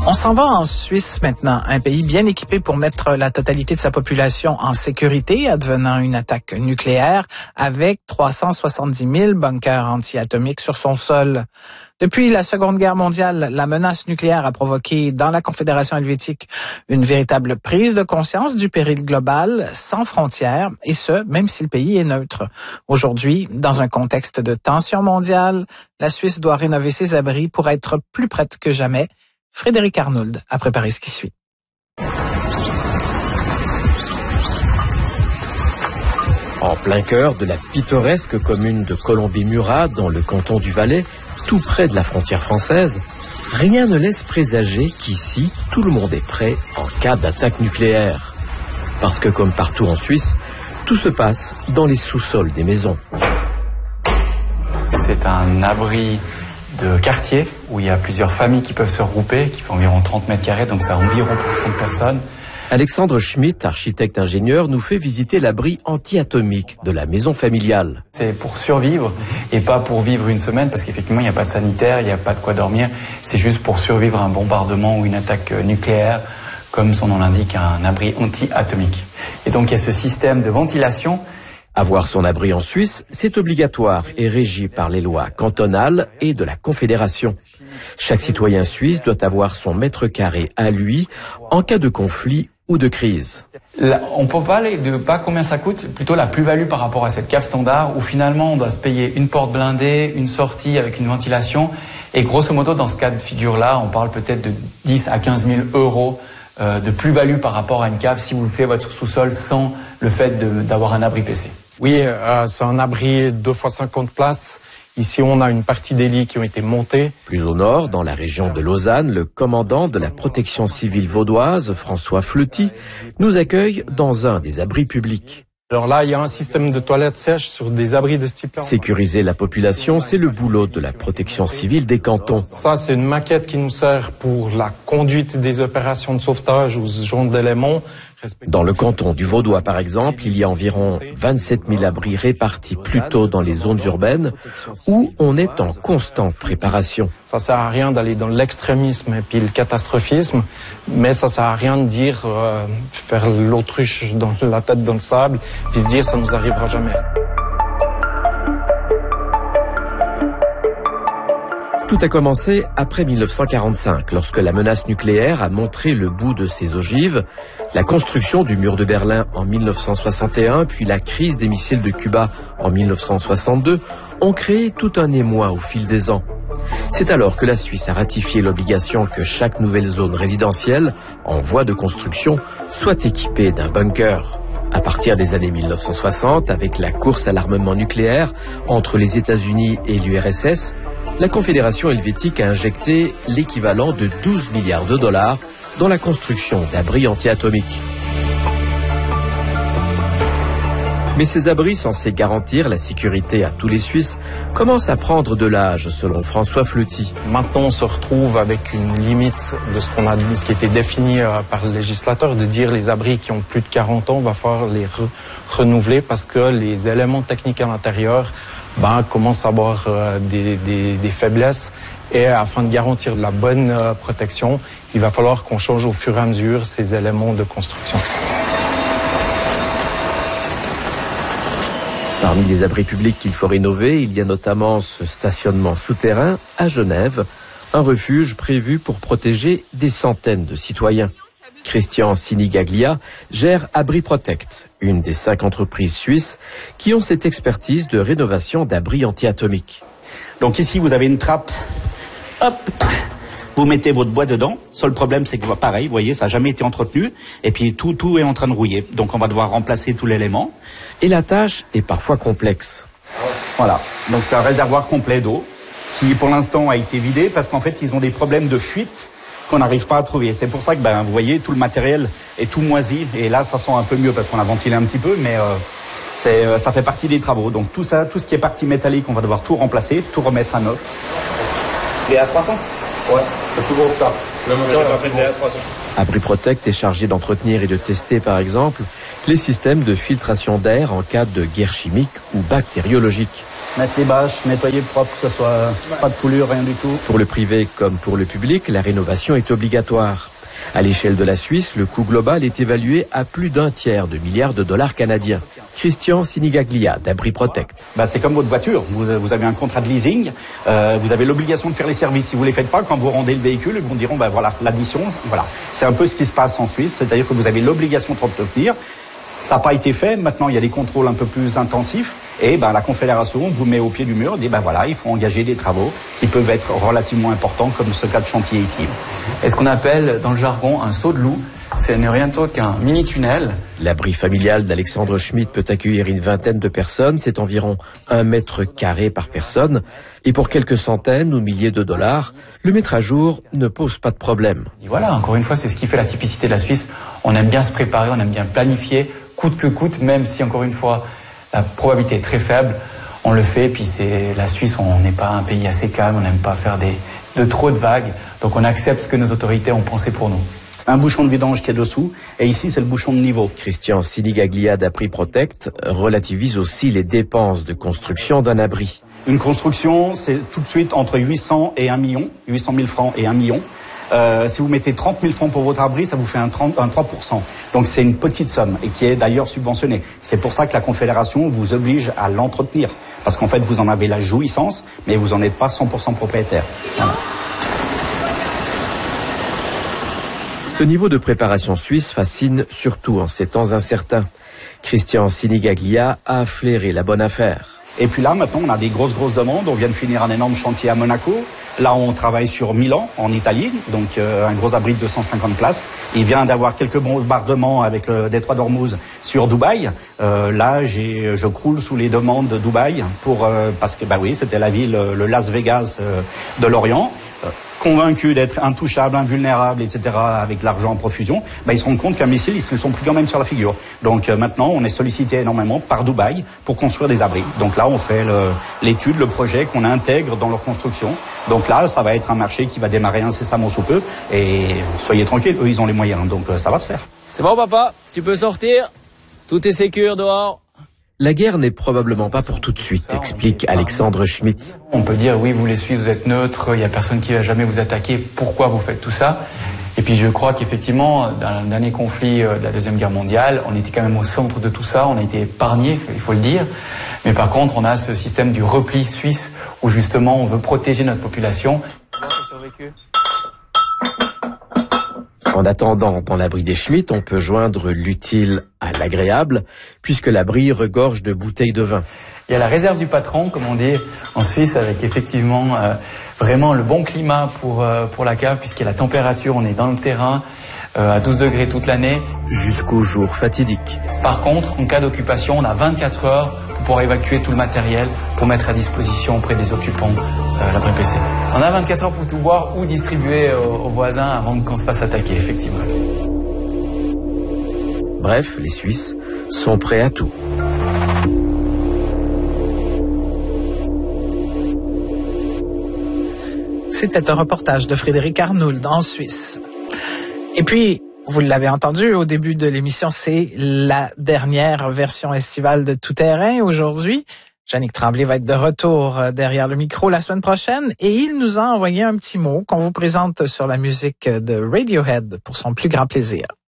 On s'en va en Suisse maintenant, un pays bien équipé pour mettre la totalité de sa population en sécurité advenant une attaque nucléaire avec 370 000 bunkers anti-atomiques sur son sol. Depuis la Seconde Guerre mondiale, la menace nucléaire a provoqué dans la Confédération helvétique une véritable prise de conscience du péril global sans frontières, et ce, même si le pays est neutre. Aujourd'hui, dans un contexte de tension mondiale, la Suisse doit rénover ses abris pour être plus prête que jamais. Frédéric Arnould a préparé ce qui suit. En plein cœur de la pittoresque commune de Colombey-Murat, dans le canton du Valais, tout près de la frontière française, rien ne laisse présager qu'ici, tout le monde est prêt en cas d'attaque nucléaire. Parce que comme partout en Suisse, tout se passe dans les sous-sols des maisons. C'est un abri de quartier où il y a plusieurs familles qui peuvent se regrouper, qui fait environ 30 mètres carrés, donc ça environ pour 30 personnes. Alexandre Schmitt, architecte-ingénieur, nous fait visiter l'abri anti-atomique de la maison familiale. C'est pour survivre et pas pour vivre une semaine, parce qu'effectivement il n'y a pas de sanitaire, il n'y a pas de quoi dormir. C'est juste pour survivre à un bombardement ou une attaque nucléaire, comme son nom l'indique, un abri anti-atomique. Et donc il y a ce système de ventilation. Avoir son abri en Suisse, c'est obligatoire et régi par les lois cantonales et de la Confédération. Chaque citoyen suisse doit avoir son mètre carré à lui en cas de conflit ou de crise. Là, on peut parler de pas combien ça coûte, plutôt la plus-value par rapport à cette cave standard où finalement on doit se payer une porte blindée, une sortie avec une ventilation. Et grosso modo, dans ce cas de figure-là, on parle peut-être de 10 à 15 000 euros de plus-value par rapport à une cave si vous faites votre sous-sol sans le fait d'avoir un abri PC. Oui, c'est un abri 2 fois 50 places. Ici, on a une partie des lits qui ont été montés. Plus au nord, dans la région de Lausanne, le commandant de la protection civile vaudoise, François Fleuty, nous accueille dans un des abris publics. Alors là, il y a un système de toilettes sèches sur des abris de ce type-là. Sécuriser la population, c'est le boulot de la protection civile des cantons. Ça, c'est une maquette qui nous sert pour la conduite des opérations de sauvetage ou ce genre d'éléments. Dans le canton du Vaudois, par exemple, il y a environ 27 000 abris répartis plutôt dans les zones urbaines où on est en constante préparation. Ça sert à rien d'aller dans l'extrémisme et puis le catastrophisme, mais ça sert à rien de dire faire l'autruche dans la tête dans le sable puis se dire ça nous arrivera jamais. Tout a commencé après 1945, lorsque la menace nucléaire a montré le bout de ses ogives. La construction du mur de Berlin en 1961, puis la crise des missiles de Cuba en 1962, ont créé tout un émoi au fil des ans. C'est alors que la Suisse a ratifié l'obligation que chaque nouvelle zone résidentielle, en voie de construction, soit équipée d'un bunker. À partir des années 1960, avec la course à l'armement nucléaire entre les États-Unis et l'URSS, la Confédération helvétique a injecté l'équivalent de 12 milliards de dollars dans la construction d'abris anti-atomiques. Mais ces abris censés garantir la sécurité à tous les Suisses commencent à prendre de l'âge, selon François Fleuty. Maintenant, on se retrouve avec une limite de ce qui était défini par le législateur, de dire les abris qui ont plus de 40 ans, va falloir les renouveler parce que les éléments techniques à l'intérieur commencent à avoir des faiblesses. Et afin de garantir la bonne protection, il va falloir qu'on change au fur et à mesure ces éléments de construction. Parmi les abris publics qu'il faut rénover, il y a notamment ce stationnement souterrain à Genève, un refuge prévu pour protéger des centaines de citoyens. Christian Sinigaglia gère Abri Protect, une des 5 entreprises suisses qui ont cette expertise de rénovation d'abris anti-atomiques. Donc ici, vous avez une trappe. Hop, vous mettez votre bois dedans. Seul problème, c'est que pareil, vous voyez, ça n'a jamais été entretenu. Et puis tout est en train de rouiller. Donc on va devoir remplacer tout l'élément. Et la tâche est parfois complexe. Voilà, donc c'est un réservoir complet d'eau qui pour l'instant a été vidé parce qu'en fait ils ont des problèmes de fuite qu'on n'arrive pas à trouver. C'est pour ça que vous voyez, tout le matériel est tout moisi. Et là, ça sent un peu mieux parce qu'on a ventilé un petit peu, mais ça fait partie des travaux. Donc tout ça, tout ce qui est partie métallique, on va devoir tout remplacer, tout remettre à neuf. Les A300 Ouais, c'est toujours ça. Le moteur est pas fait de A300. Abri Protect est chargé d'entretenir et de tester, par exemple, les systèmes de filtration d'air en cas de guerre chimique ou bactériologique. mettre les bâches, nettoyer propre, que ce soit pas de coulure, rien du tout. Pour le privé comme pour le public, la rénovation est obligatoire. À l'échelle de la Suisse, le coût global est évalué à plus d'1/3 de milliards de dollars canadiens. Christian Sinigaglia d'Abri Protect. C'est comme votre voiture. Vous avez un contrat de leasing. Vous avez l'obligation de faire les services. Si vous les faites pas, quand vous rendez le véhicule, ils vous diront, voilà, l'addition, voilà. C'est un peu ce qui se passe en Suisse. C'est-à-dire que vous avez l'obligation de l'obtenir. Ça n'a pas été fait. Maintenant, il y a des contrôles un peu plus intensifs. Et la Confédération vous met au pied du mur, dit voilà, il faut engager des travaux qui peuvent être relativement importants, comme ce cas de chantier ici. Et ce qu'on appelle dans le jargon un saut de loup, c'est rien d'autre qu'un mini-tunnel. L'abri familial d'Alexandre Schmitt peut accueillir une vingtaine de personnes, c'est environ 1 mètre carré par personne. Et pour quelques centaines ou milliers de dollars, le mettre à jour ne pose pas de problème. Et voilà, encore une fois, c'est ce qui fait la typicité de la Suisse. On aime bien se préparer, on aime bien planifier, coûte que coûte, même si encore une fois, la probabilité est très faible, on le fait. Puis c'est la Suisse, on n'est pas un pays assez calme, on n'aime pas faire de trop de vagues. Donc on accepte ce que nos autorités ont pensé pour nous. Un bouchon de vidange qui est dessous, et ici c'est le bouchon de niveau. Christian Sinigaglia d'Abri Protect relativise aussi les dépenses de construction d'un abri. Une construction, c'est tout de suite entre 800 et 1 million, 800 000 francs et 1 million. Si vous mettez 30 000 francs pour votre abri, ça vous fait un 3%. Donc c'est une petite somme, et qui est d'ailleurs subventionnée. C'est pour ça que la Confédération vous oblige à l'entretenir. Parce qu'en fait, vous en avez la jouissance, mais vous n'en êtes pas 100% propriétaire. Voilà. Ce niveau de préparation suisse fascine surtout en ces temps incertains. Christian Sinigaglia a flairé la bonne affaire. Et puis là, maintenant, on a des grosses demandes. On vient de finir un énorme chantier à Monaco. Là, on travaille sur Milan, en Italie, donc un gros abri de 250 places. Il vient d'avoir quelques bombardements avec le détroit d'Ormuz sur Dubaï. Là, je croule sous les demandes de Dubaï parce que, oui, c'était la ville, le Las Vegas de l'Orient. Convaincus d'être intouchables, invulnérables, etc., avec l'argent en profusion, ils se rendent compte qu'un missile, ils se le sont plus quand même sur la figure. Donc maintenant, on est sollicité énormément par Dubaï pour construire des abris. Donc là, on fait l'étude, le projet qu'on intègre dans leur construction. Donc là, ça va être un marché qui va démarrer incessamment sous peu. Et soyez tranquilles, eux, ils ont les moyens, donc ça va se faire. C'est bon, papa, tu peux sortir. Tout est sécure dehors. La guerre n'est probablement pas pour tout de suite, explique Alexandre Schmitt. On peut dire, oui, vous les Suisses, vous êtes neutres, il n'y a personne qui va jamais vous attaquer, pourquoi vous faites tout ça? Et puis je crois qu'effectivement, dans le dernier conflit de la Deuxième Guerre mondiale, on était quand même au centre de tout ça, on a été épargnés, il faut le dire. Mais par contre, on a ce système du repli suisse, où justement on veut protéger notre population. En attendant, dans l'abri des Schmitt, on peut joindre l'utile à l'agréable, puisque l'abri regorge de bouteilles de vin. Il y a la réserve du patron, comme on dit en Suisse, avec effectivement vraiment le bon climat pour la cave, puisqu'il y a la température, on est dans le terrain, à 12 degrés toute l'année. Jusqu'au jour fatidique. Par contre, en cas d'occupation, on a 24 heures pour pouvoir évacuer tout le matériel, pour mettre à disposition auprès des occupants l'abri PC. On a 24 heures pour tout boire ou distribuer aux voisins avant qu'on se fasse attaquer, effectivement. Bref, les Suisses sont prêts à tout. C'était un reportage de Frédéric Arnould en Suisse. Et puis, vous l'avez entendu au début de l'émission, c'est la dernière version estivale de Tout Terrain aujourd'hui. Jannick Tremblay va être de retour derrière le micro la semaine prochaine et il nous a envoyé un petit mot qu'on vous présente sur la musique de Radiohead pour son plus grand plaisir.